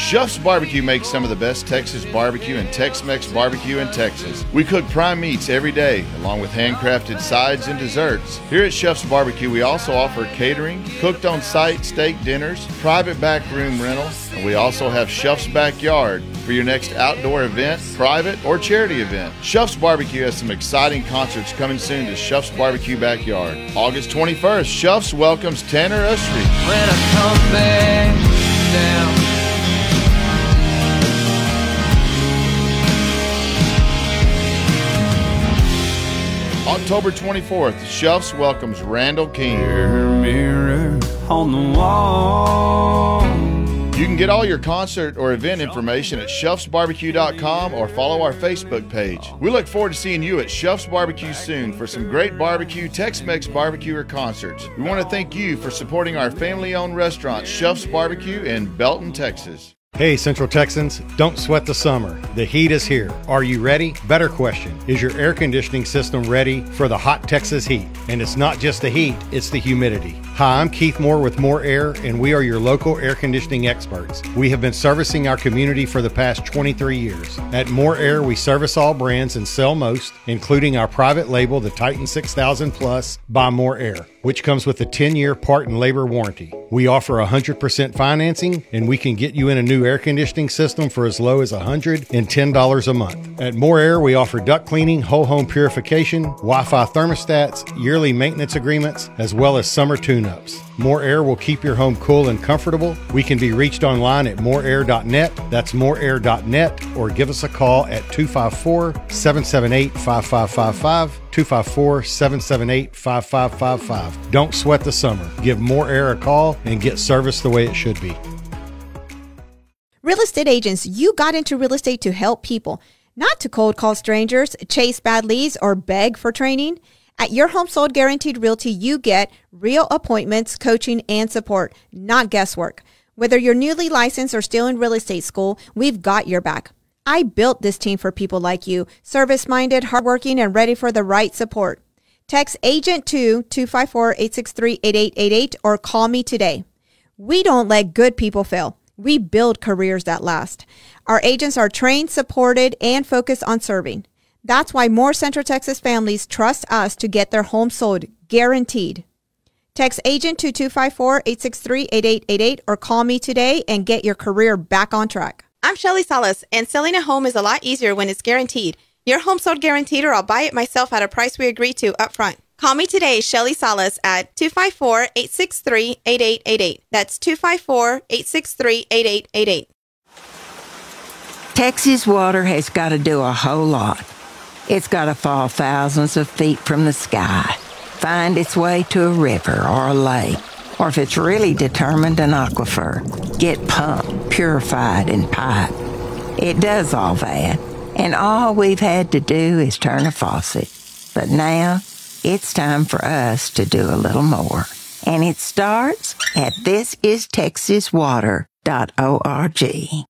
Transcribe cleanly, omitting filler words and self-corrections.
Shuff's Barbecue makes some of the best Texas barbecue and Tex-Mex barbecue in Texas. We cook prime meats every day, along with handcrafted sides and desserts. Here at Shuff's Barbecue, we also offer catering, cooked on-site steak dinners, private back room rental, and we also have Shuff's Backyard for your next outdoor event, private, or charity event. Shuff's Barbecue has some exciting concerts coming soon to Shuff's Barbecue Backyard. August 21st, Shuff's welcomes Tanner Usry. When I come back down, October 24th, Shuff's welcomes Randall King. mirror on the wall. You can get all your concert or event information at shuffsbarbecue.com or follow our Facebook page. We look forward to seeing you at Shuff's Barbecue soon for some great barbecue, Tex-Mex barbecue, or concerts. We want to thank you for supporting our family-owned restaurant, Shuff's Barbecue in Belton, Texas. Hey, Central Texans, don't sweat the summer. The heat is here. Are you ready? Better question. Is your air conditioning system ready for the hot Texas heat? And it's not just the heat, it's the humidity. Hi, I'm Keith Moore with More Air, and we are your local air conditioning experts. We have been servicing our community for the past 23 years. At More Air, we service all brands and sell most, including our private label, the Titan 6000 Plus by More Air, which comes with a 10-year part and labor warranty. We offer 100% financing, and we can get you in a new air conditioning system for as low as $110 a month. At More Air, we offer duct cleaning, whole home purification, Wi-Fi thermostats, yearly maintenance agreements, as well as summer tune-ups. More Air will keep your home cool and comfortable. We can be reached online at moreair.net. That's moreair.net, or give us a call at 254-778-5555, 254-778-5555. Don't sweat the summer. Give More Air a call and get service the way it should be. Real estate agents, you got into real estate to help people, not to cold call strangers, chase bad leads, or beg for training. At Your Home Sold Guaranteed Realty, you get real appointments, coaching, and support, not guesswork. Whether you're newly licensed or still in real estate school, we've got your back. I built this team for people like you, service-minded, hardworking, and ready for the right support. Text AGENT to 254-863-8888 or call me today. We don't let good people fail. We build careers that last. Our agents are trained, supported, and focused on serving. That's why more Central Texas families trust us to get their home sold, guaranteed. Text AGENT to 254-863-8888 or call me today and get your career back on track. I'm Shelly Salas, and selling a home is a lot easier when it's guaranteed. Your home sold guaranteed, or I'll buy it myself at a price we agree to up front. Call me today, Shelly Salas, at 254-863-8888. That's 254-863-8888. Texas water has got to do a whole lot. It's got to fall thousands of feet from the sky, find its way to a river or a lake, or if it's really determined, an aquifer, get pumped, purified, and piped. It does all that, and all we've had to do is turn a faucet. But now, it's time for us to do a little more. And it starts at thisistexaswater.org.